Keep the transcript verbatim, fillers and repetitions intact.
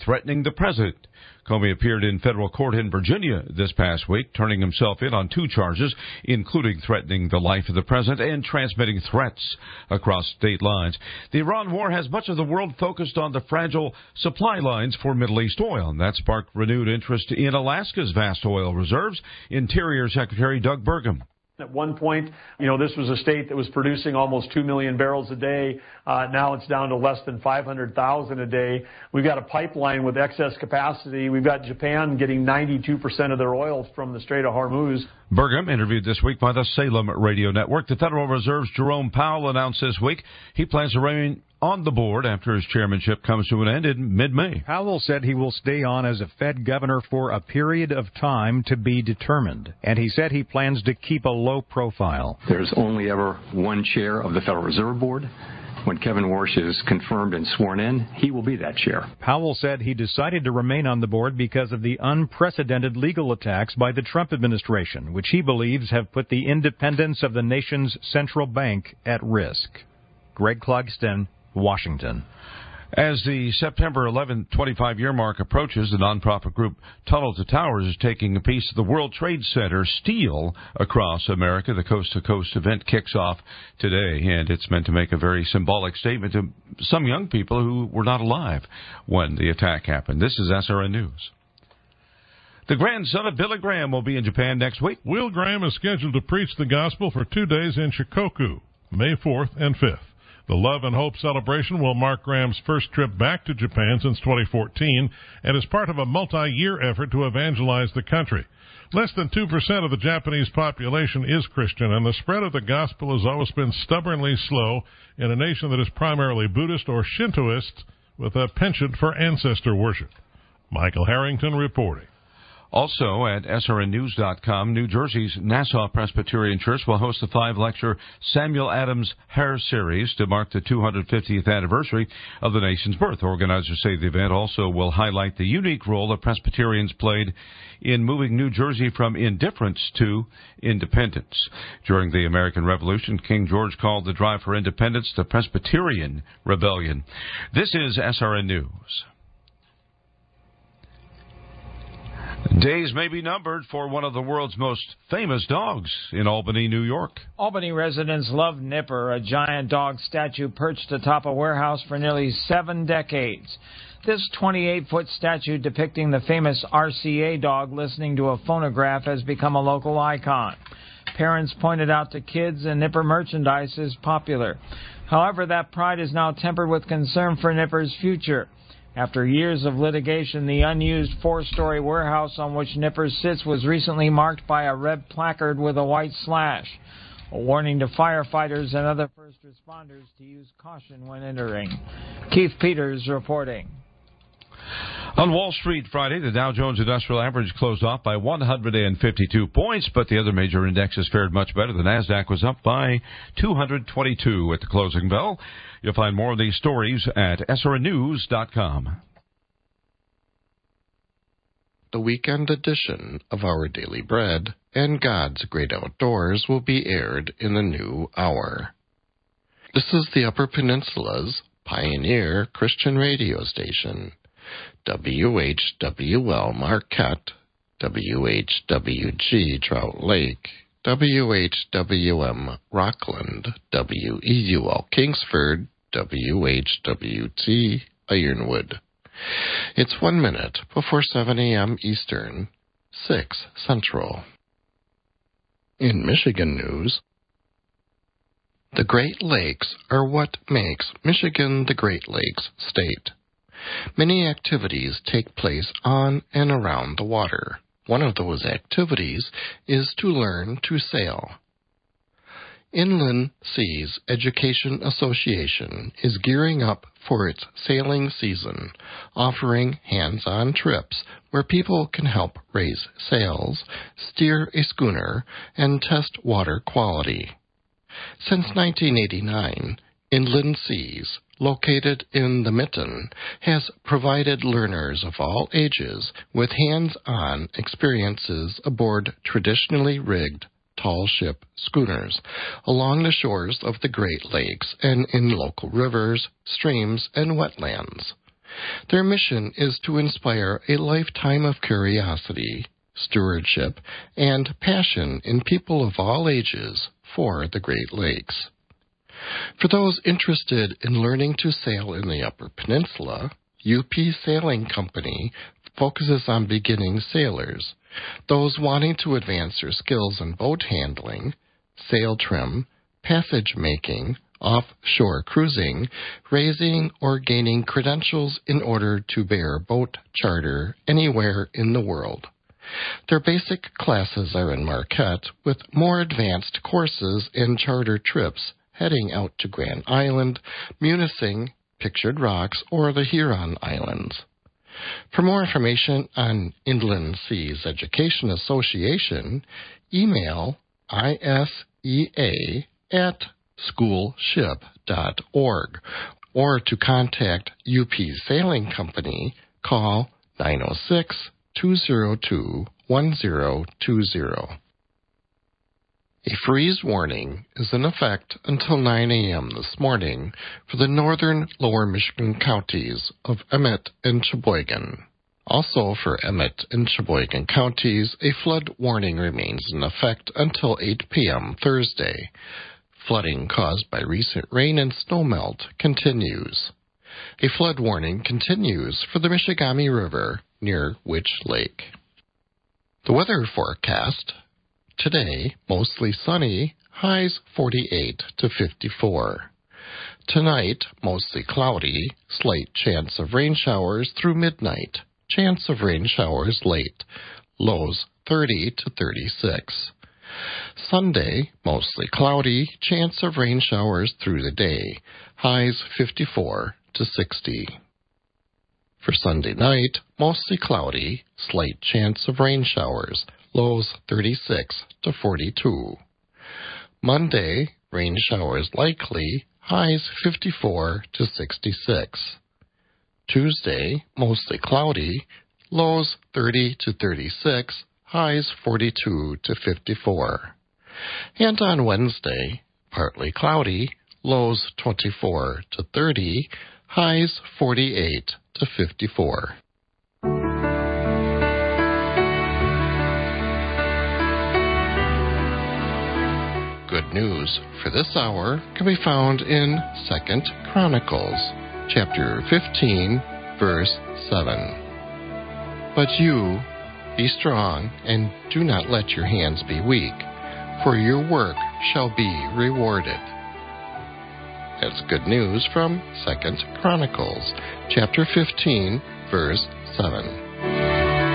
threatening the president. Comey appeared in federal court in Virginia this past week, turning himself in on two charges, including threatening the life of the president and transmitting threats across state lines. The Iran war has much of the world focused on the fragile supply lines for Middle East oil, and that sparked renewed interest in Alaska's vast oil reserves. Interior Secretary Doug Burgum. At one point, you know, this was a state that was producing almost two million barrels a day. Uh, now it's down to less than five hundred thousand a day. We've got a pipeline with excess capacity. We've got Japan getting ninety-two percent of their oil from the Strait of Hormuz. Burgum, interviewed this week by the Salem Radio Network. The Federal Reserve's Jerome Powell announced this week he plans to remain on the board after his chairmanship comes to an end in mid-May. Powell said he will stay on as a Fed governor for a period of time to be determined, and he said he plans to keep a low profile. There's only ever one chair of the Federal Reserve Board. When Kevin Warsh is confirmed and sworn in, he will be that chair. Powell said he decided to remain on the board because of the unprecedented legal attacks by the Trump administration, which he believes have put the independence of the nation's central bank at risk. Greg Clugston, Washington. As the September eleventh twenty-five-year mark approaches, the nonprofit group Tunnel to Towers is taking a piece of the World Trade Center steel across America. The Coast to Coast event kicks off today, and it's meant to make a very symbolic statement to some young people who were not alive when the attack happened. This is S R N News. The grandson of Billy Graham will be in Japan next week. Will Graham is scheduled to preach the gospel for two days in Shikoku, May fourth and fifth. The Love and Hope celebration will mark Graham's first trip back to Japan since twenty fourteen and is part of a multi-year effort to evangelize the country. Less than two percent of the Japanese population is Christian, and the spread of the gospel has always been stubbornly slow in a nation that is primarily Buddhist or Shintoist with a penchant for ancestor worship. Michael Harrington reporting. Also at S R N news dot com, New Jersey's Nassau Presbyterian Church will host the five-lecture Samuel Adams Hair Series to mark the two hundred fiftieth anniversary of the nation's birth. Organizers say the event also will highlight the unique role that Presbyterians played in moving New Jersey from indifference to independence. During the American Revolution, King George called the drive for independence the Presbyterian Rebellion. This is S R N News. Days may be numbered for one of the world's most famous dogs in Albany, New York. Albany residents love Nipper, a giant dog statue perched atop a warehouse for nearly seven decades. This twenty-eight-foot statue depicting the famous R C A dog listening to a phonograph has become a local icon. Parents pointed out to kids and Nipper merchandise is popular. However, that pride is now tempered with concern for Nipper's future. After years of litigation, the unused four-story warehouse on which Nipper sits was recently marked by a red placard with a white slash, a warning to firefighters and other first responders to use caution when entering. Keith Peters reporting. On Wall Street Friday, the Dow Jones Industrial Average closed off by one hundred fifty-two points, but the other major indexes fared much better. The Nasdaq was up by two hundred twenty-two at the closing bell. You'll find more of these stories at S R N news dot com. The weekend edition of Our Daily Bread and God's Great Outdoors will be aired in the new hour. This is the Upper Peninsula's pioneer Christian radio station. W H W L Marquette, W H W G Trout Lake, W H W M Rockland, W E U L Kingsford, W H W T Ironwood. It's one minute before seven a.m. Eastern, six Central. In Michigan news, the Great Lakes are what makes Michigan the Great Lakes state. Many activities take place on and around the water. One of those activities is to learn to sail. Inland Seas Education Association is gearing up for its sailing season, offering hands-on trips where people can help raise sails, steer a schooner, and test water quality. Since nineteen eighty-nine, Inland Seas, located in the Mitten, has provided learners of all ages with hands-on experiences aboard traditionally rigged tall ship schooners along the shores of the Great Lakes and in local rivers, streams, and wetlands. Their mission is to inspire a lifetime of curiosity, stewardship, and passion in people of all ages for the Great Lakes. For those interested in learning to sail in the Upper Peninsula, U P Sailing Company focuses on beginning sailors, those wanting to advance their skills in boat handling, sail trim, passage making, offshore cruising, raising or gaining credentials in order to bear boat charter anywhere in the world. Their basic classes are in Marquette, with more advanced courses and charter trips heading out to Grand Island, Munising, Pictured Rocks, or the Huron Islands. For more information on Inland Seas Education Association, email isea at schoolship dot org, or to contact U P Sailing Company, call nine oh six, two oh two, one oh two oh. A freeze warning is in effect until nine a.m. this morning for the northern lower Michigan counties of Emmett and Sheboygan. Also for Emmett and Sheboygan counties, a flood warning remains in effect until eight p.m. Thursday. Flooding caused by recent rain and snowmelt continues. A flood warning continues for the Michigamme River near Witch Lake. The weather forecast: today, mostly sunny, highs forty-eight to fifty-four. Tonight, mostly cloudy, slight chance of rain showers through midnight, chance of rain showers late, lows thirty to thirty-six. Sunday, mostly cloudy, chance of rain showers through the day, highs fifty-four to sixty. For Sunday night, mostly cloudy, slight chance of rain showers, lows thirty-six to forty-two. Monday, rain showers likely, highs fifty-four to sixty-six. Tuesday, mostly cloudy, lows thirty to thirty-six, highs forty-two to fifty-four. And on Wednesday, partly cloudy, lows twenty-four to thirty, highs forty-eight to fifty-four. Good news for this hour can be found in Second Chronicles, chapter fifteen, verse seven. But you, be strong, and do not let your hands be weak, for your work shall be rewarded. That's good news from Second Chronicles, chapter fifteen, verse seven.